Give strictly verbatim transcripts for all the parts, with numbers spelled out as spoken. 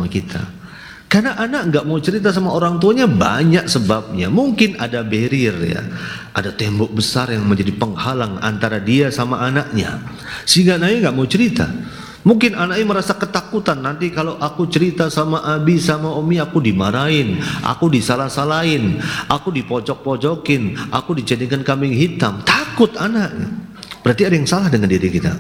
kita. Karena anak nggak mau cerita sama orang tuanya banyak sebabnya. Mungkin ada barrier ya, ada tembok besar yang menjadi penghalang antara dia sama anaknya, sehingga anaknya nggak mau cerita. Mungkin anaknya merasa ketakutan, nanti kalau aku cerita sama abi sama umi aku dimarahin, aku disalah-salahin, aku dipojok-pojokin, aku dijadikan kambing hitam. Takut anaknya. Berarti ada yang salah dengan diri kita.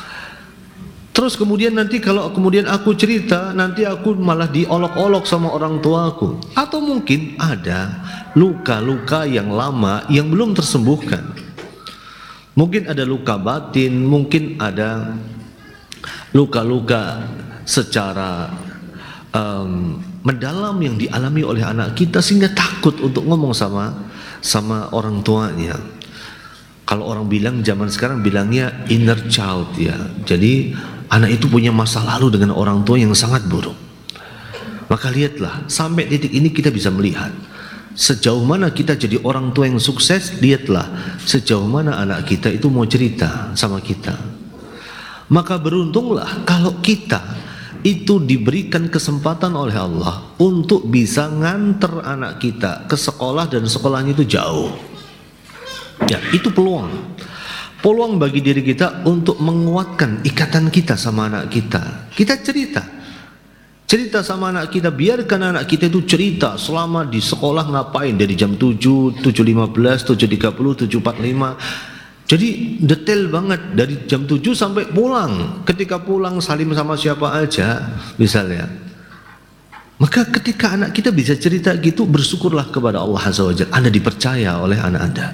Terus kemudian nanti kalau kemudian aku cerita, nanti aku malah diolok-olok sama orang tuaku. Atau mungkin ada luka-luka yang lama yang belum tersembuhkan. Mungkin ada luka batin, mungkin ada luka-luka secara um, mendalam yang dialami oleh anak kita sehingga takut untuk ngomong sama sama orang tuanya. Kalau orang bilang zaman sekarang bilangnya inner child ya. Jadi anak itu punya masa lalu dengan orang tua yang sangat buruk. Maka lihatlah, sampai titik ini kita bisa melihat sejauh mana kita jadi orang tua yang sukses. Lihatlah sejauh mana anak kita itu mau cerita sama kita. Maka beruntunglah kalau kita itu diberikan kesempatan oleh Allah untuk bisa nganter anak kita ke sekolah dan sekolahnya itu jauh. Ya, itu peluang. Peluang bagi diri kita untuk menguatkan ikatan kita sama anak kita. Kita cerita. Cerita sama anak kita, biarkan anak kita itu cerita selama di sekolah ngapain dari jam tujuh, tujuh lima belas, tujuh tiga puluh, tujuh empat puluh lima. Jadi detail banget dari jam tujuh sampai pulang. Ketika pulang salim sama siapa aja misalnya. Maka ketika anak kita bisa cerita gitu, bersyukurlah kepada Allah Azza wa Jalla, Anda dipercaya oleh anak Anda.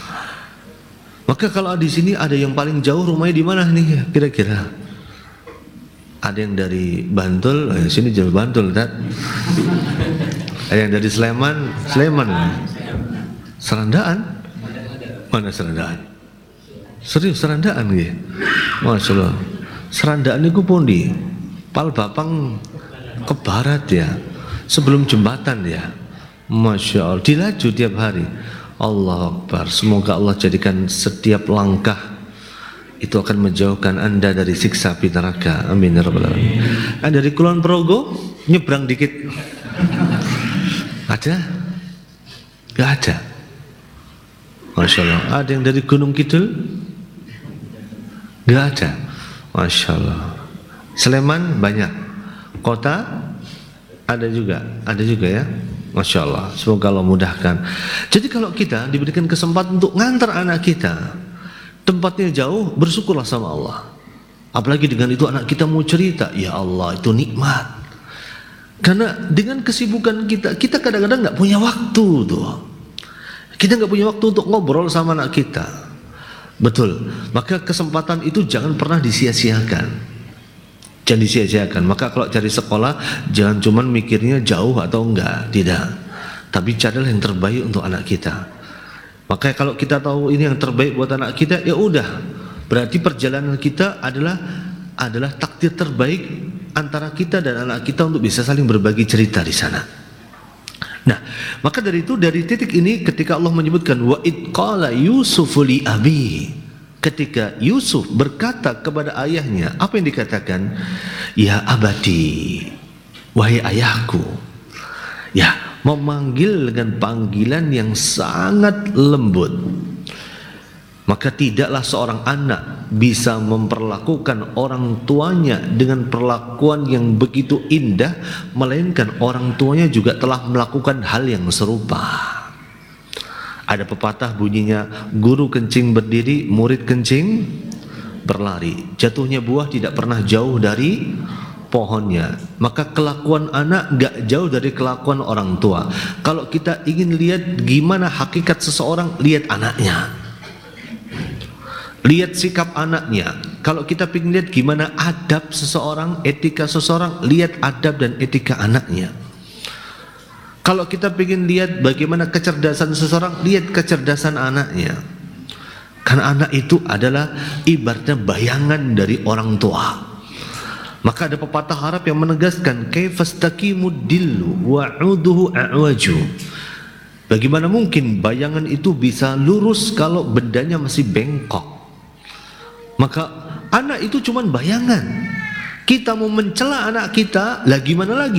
Maka kalau di sini ada yang paling jauh rumahnya di mana nih kira-kira? Ada yang dari Bantul, eh, sini jauh Bantul, tak? Ada yang dari Sleman, Sleman. Serandaan? Mana Serandaan? Serius Serandaan nggih. Masyaallah. Serandaan niku pundi? Pal Bapang ke barat ya. Sebelum jembatan ya. Masya Allah. Dilaju tiap hari. Allah Akbar. Semoga Allah jadikan setiap langkah itu akan menjauhkan Anda dari siksa api neraka. Amin ya rabbal alamin. Nah, dari Kulon Progo nyebrang dikit. Ada? Gak ada. Masya Allah. Ada yang dari Gunung Kidul? Gak ada. Masya Allah. Sleman banyak. Kota ada juga. Ada juga ya. Masya Allah. Semoga Allah mudahkan. Jadi kalau kita diberikan kesempatan untuk ngantar anak kita, tempatnya jauh, bersyukurlah sama Allah. Apalagi dengan itu anak kita mau cerita, ya Allah itu nikmat. Karena dengan kesibukan kita, kita kadang-kadang gak punya waktu tuh. Kita gak punya waktu untuk ngobrol sama anak kita. Betul. Maka kesempatan itu jangan pernah disia-siakan. Jangan disia-siakan. Maka kalau cari sekolah, jangan cuman mikirnya jauh atau enggak, tidak. Tapi carilah yang terbaik untuk anak kita. Maka kalau kita tahu ini yang terbaik buat anak kita, ya udah. Berarti perjalanan kita adalah adalah takdir terbaik antara kita dan anak kita untuk bisa saling berbagi cerita di sana. Nah, maka dari itu, dari titik ini ketika Allah menyebutkan wa id qala Yusufu li abi, ketika Yusuf berkata kepada ayahnya, apa yang dikatakan? Ya abadi, wahai ayahku. Ya, memanggil dengan panggilan yang sangat lembut. Maka tidaklah seorang anak bisa memperlakukan orang tuanya dengan perlakuan yang begitu indah, melainkan orang tuanya juga telah melakukan hal yang serupa. Ada pepatah bunyinya, guru kencing berdiri, murid kencing berlari. Jatuhnya buah tidak pernah jauh dari pohonnya. Maka kelakuan anak gak jauh dari kelakuan orang tua. Kalau kita ingin lihat gimana hakikat seseorang, lihat anaknya. Lihat sikap anaknya. Kalau kita ingin lihat gimana adab seseorang, etika seseorang, lihat adab dan etika anaknya. Kalau kita ingin lihat bagaimana kecerdasan seseorang, lihat kecerdasan anaknya. Karena anak itu adalah ibaratnya bayangan dari orang tua. Maka ada pepatah Arab yang menegaskan kaifastaqimu dillu wa'uduhu a'waju. Bagaimana mungkin bayangan itu bisa lurus kalau bendanya masih bengkok? Maka anak itu cuma bayangan. Kita mau mencela anak kita, lah gimana lagi?